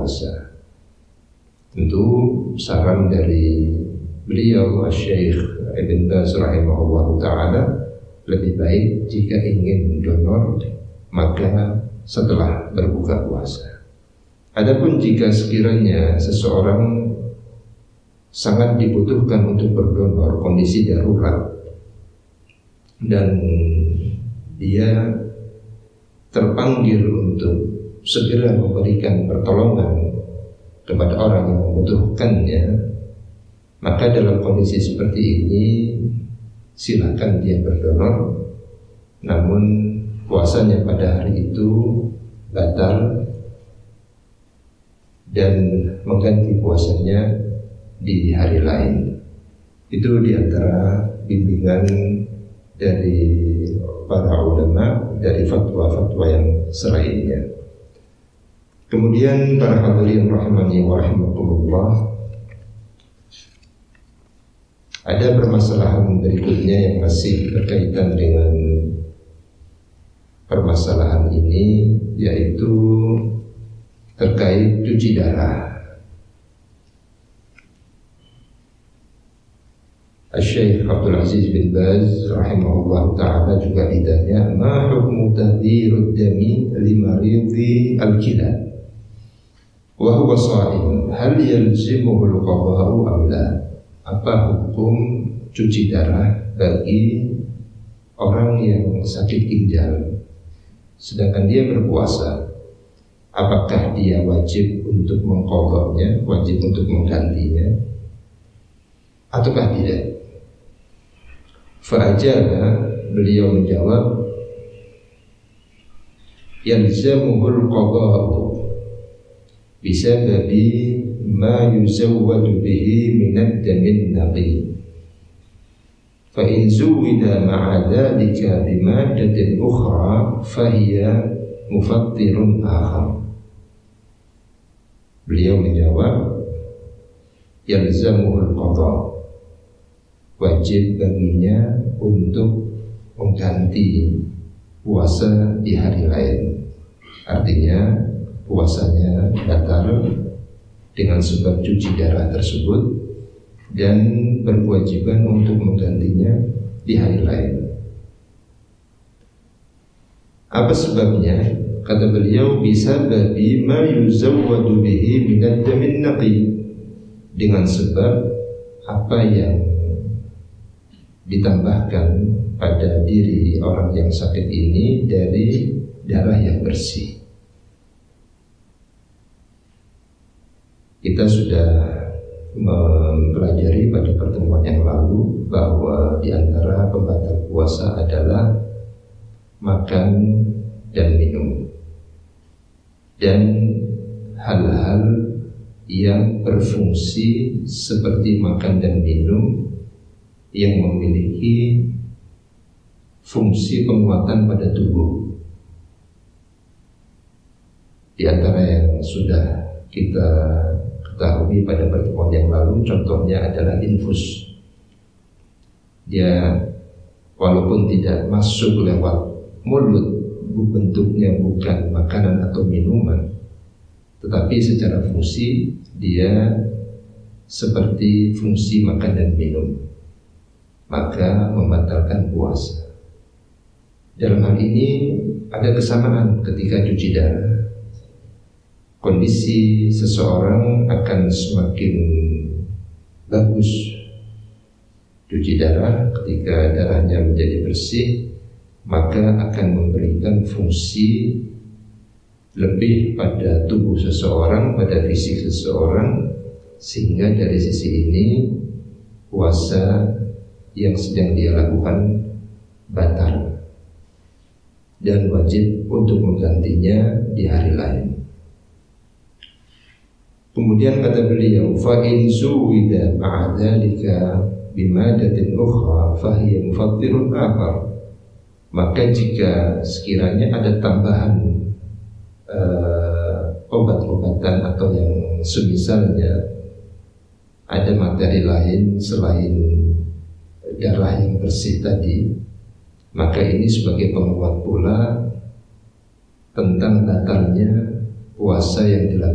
berpuasa. Tentu saran dari beliau Syekh Ibn Baz rahimahullah ta'ala, lebih baik jika ingin donor maka setelah berbuka puasa. Adapun jika sekiranya seseorang sangat dibutuhkan untuk berdonor, kondisi darurat, dan dia terpanggil untuk segera memberikan pertolongan kepada orang yang membutuhkannya, maka dalam kondisi seperti ini silakan dia berdonor, namun puasanya pada hari itu batal dan mengganti puasanya di hari lain. Itu diantara bimbingan dari para ulama dari fatwa-fatwa yang selainnya. Kemudian para hadirin rahimani wa rahimakumullah, ada permasalahan berikutnya yang masih berkaitan dengan permasalahan ini, yaitu terkait cuci darah. Syekh Abdul Aziz bin Baz rahimahullah ta'ala juga ditanya, ma hukmu tahdhirud dami limaridhi al-kila wa huwa sha'im, hal yalzimuhu al-qada'u am la? Apa hukum cuci darah bagi orang yang sakit ginjal sedangkan dia berpuasa? Apakah dia wajib untuk mengqadhanya, wajib untuk menggantinya, ataukah tidak? Fa'ajaba, beliau menjawab, yalzamuhul qada'u bisababi ma yuzawwadu bihi minad damin naqi, fa in zuwida ma'a dhalika bimadatin ukhra fahiya mufattirun akhar. Beliau menjawab, yalzamuhul qada', wajib baginya untuk mengganti puasa di hari lain. Artinya puasanya batal dengan sebab cuci darah tersebut dan berkewajiban untuk menggantinya di hari lain. Apa sebabnya? Kata beliau, bisa babi ma yuzawwadu bihi minad damin naqi, dengan sebab apa yang ditambahkan pada diri orang yang sakit ini dari darah yang bersih. Kita sudah mempelajari pada pertemuan yang lalu bahwa di antara pembatal puasa adalah makan dan minum, dan hal-hal yang berfungsi seperti makan dan minum yang memiliki fungsi penguatan pada tubuh. Di antara yang sudah kita ketahui pada pertemuan yang lalu, contohnya adalah infus. Dia walaupun tidak masuk lewat mulut, bentuknya bukan makanan atau minuman, tetapi secara fungsi dia seperti fungsi makan dan minum, maka membatalkan puasa. Dalam hal ini ada kesamaan ketika cuci darah. Kondisi seseorang akan semakin bagus cuci darah ketika darahnya menjadi bersih, maka akan memberikan fungsi lebih pada tubuh seseorang, pada fisik seseorang, sehingga dari sisi ini puasa yang sedang dia lakukan batal dan wajib untuk menggantinya di hari lain. Kemudian kata beliau, fa in zuwida ma'a dzalika bimadatin ukhra fa hiya mufattirun akhar. Maka jika sekiranya ada tambahan obat-obatan atau yang semisalnya, ada materi lain selain darah yang bersih tadi, maka ini sebagai penguat pula tentang batalnya puasa yang dilakukan